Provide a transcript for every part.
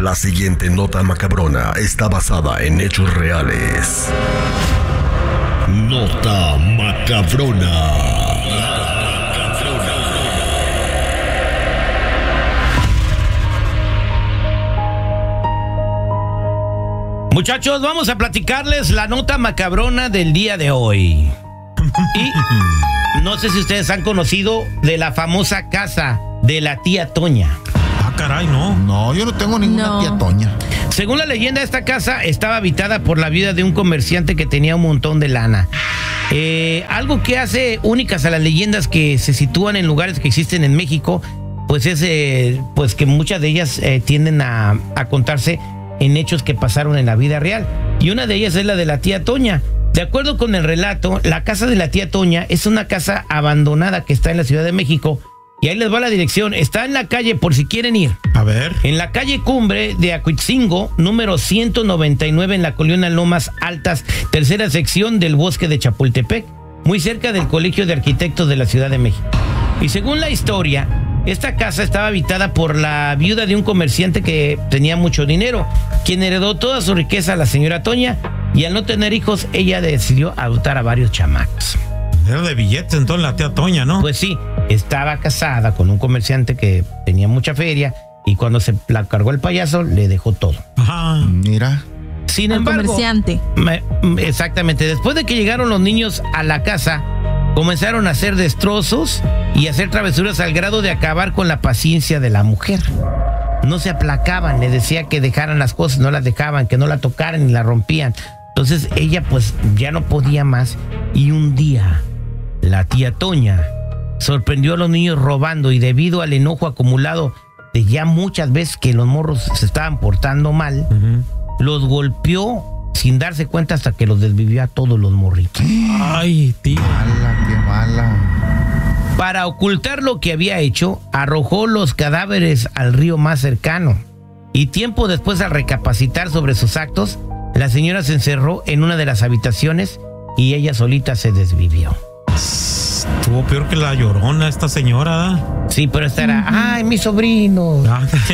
La siguiente nota macabrona está basada en hechos reales. Nota macabrona. Muchachos, vamos a platicarles la nota macabrona del día de hoy. Y no sé si ustedes han conocido de la famosa casa de la tía Toña. Ah, caray, no. No, yo no tengo ninguna tía Toña. Según la leyenda, esta casa estaba habitada por la viuda de un comerciante que tenía un montón de lana. Algo que hace únicas a las leyendas que se sitúan en lugares que existen en México, pues es pues que muchas de ellas tienden a contarse en hechos que pasaron en la vida real. Y una de ellas es la de la tía Toña. De acuerdo con el relato, la casa de la tía Toña es una casa abandonada que está en la Ciudad de México. Y ahí les va la dirección. Está en la calle, por si quieren ir. A ver. En la calle Cumbre de Acuitzingo, número 199, en la colonia Lomas Altas, tercera sección del bosque de Chapultepec, muy cerca del Colegio de Arquitectos de la Ciudad de México. Y según la historia, esta casa estaba habitada por la viuda de un comerciante que tenía mucho dinero, quien heredó toda su riqueza a la señora Toña, y al no tener hijos, ella decidió adoptar a varios chamacos. Era de billetes entonces la tía Toña, ¿no? Pues sí, estaba casada con un comerciante que tenía mucha feria, y cuando se la cargó el payaso, le dejó todo. Ajá. Mira. Sin al embargo, comerciante. Exactamente, después de que llegaron los niños a la casa, comenzaron a hacer destrozos y a hacer travesuras al grado de acabar con la paciencia de la mujer. No se aplacaban, le decía que dejaran las cosas, no las dejaban, que no la tocaran ni la rompían. Entonces ella pues ya no podía más, y un día la tía Toña sorprendió a los niños robando, y debido al enojo acumulado de ya muchas veces que los morros se estaban portando mal, los golpeó sin darse cuenta hasta que los desvivió a todos los morritos. Ay, tía. Mala, qué mala. Para ocultar lo que había hecho, arrojó los cadáveres al río más cercano. Y tiempo después, al recapacitar sobre sus actos, la señora se encerró en una de las habitaciones y ella solita se desvivió. Estuvo peor que la Llorona esta señora, ¿eh? Sí, pero esta era, ¡ay, mis sobrinos!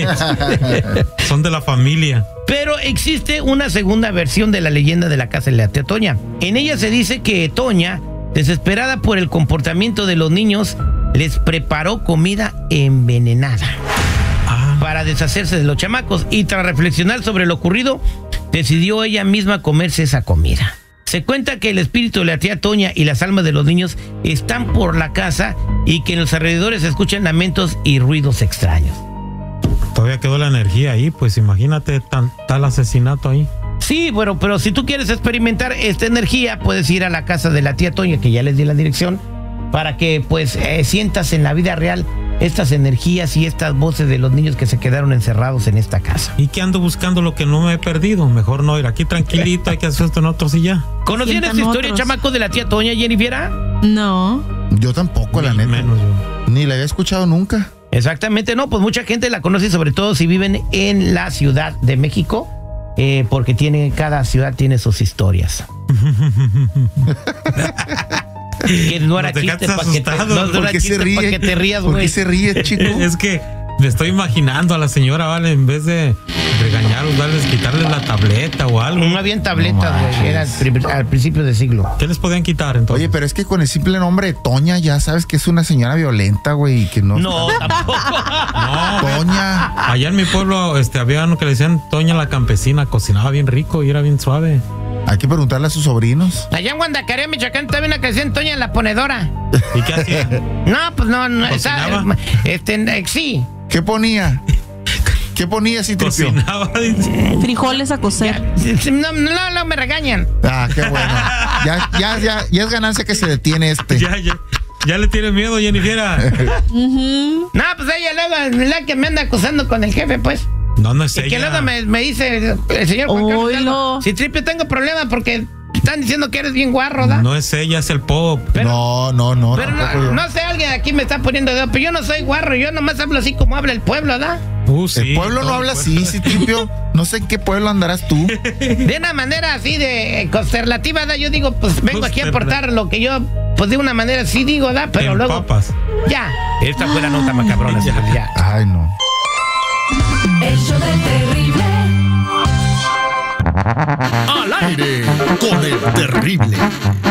Son de la familia. Pero existe una segunda versión de la leyenda de la casa de la tía Toña. En ella se dice que Toña, desesperada por el comportamiento de los niños, les preparó comida envenenada para deshacerse de los chamacos, y tras reflexionar sobre lo ocurrido, decidió ella misma comerse esa comida. Se cuenta que el espíritu de la tía Toña y las almas de los niños están por la casa, y que en los alrededores se escuchan lamentos y ruidos extraños. Todavía quedó la energía ahí, pues imagínate tal asesinato ahí. Sí, bueno, pero si tú quieres experimentar esta energía, puedes ir a la casa de la tía Toña, que ya les di la dirección, para que pues sientas en la vida real estas energías y estas voces de los niños que se quedaron encerrados en esta casa. ¿Y qué ando buscando lo que no me he perdido? Mejor no ir aquí tranquilito, hay que hacer esto en otros y ya. ¿Conocían esta historia, chamaco, de la tía Toña, Jennifer? No. Yo tampoco, la neta. Menos yo. Ni la había escuchado nunca. Exactamente, no, pues mucha gente la conoce, sobre todo si viven en la Ciudad de México, porque cada ciudad tiene sus historias. Que no era chiste para que te rías, güey. ¿Por qué se ríe, chico? Es que me estoy imaginando a la señora, ¿vale? En vez de regañarlos, quitarles la tableta o algo. No habían tabletas, güey. Era al principio del siglo. ¿Qué les podían quitar entonces? Oye, pero es que con el simple nombre de Toña ya sabes que es una señora violenta, güey, y que no. No, tampoco. No, Toña. allá en mi pueblo había uno que le decían Toña la campesina, cocinaba bien rico y era bien suave. Hay que preguntarle a sus sobrinos. Allá en Guandacaré, Michoacán, estaba una canción Toña la ponedora. ¿Y qué hacía? No, pues no, ¿Cocinaba? Sí. ¿Qué ponía? ¿Qué ponía, Citripio? Cocinaba. Frijoles a cocer. No, me regañan. Ah, qué bueno. Ya es ganancia que se detiene este. Ya le tiene miedo, Jennifer. No, pues ella luego es la que me anda acusando con el jefe, pues. No es ella. Y que luego me dice el señor Juan Carlos Hidalgo, Citripio, tengo problemas porque están diciendo que eres bien guarro, ¿da? No es ella, es el pop. Pero, no. Pero no sé, alguien aquí me está poniendo dedo, pero yo no soy guarro, yo nomás hablo así como habla el pueblo, ¿da? Sí, el pueblo no habla así, Citripio. No sé en qué pueblo andarás tú. De una manera así de consternativa, ¿da? Yo digo, pues vengo aquí a aportar lo que yo, pues de una manera sí digo, ¿da? Pero luego. Papas. Ya. Esta fue la nota macabrona, ya. Ay, no. El show del terrible. aire con el terrible.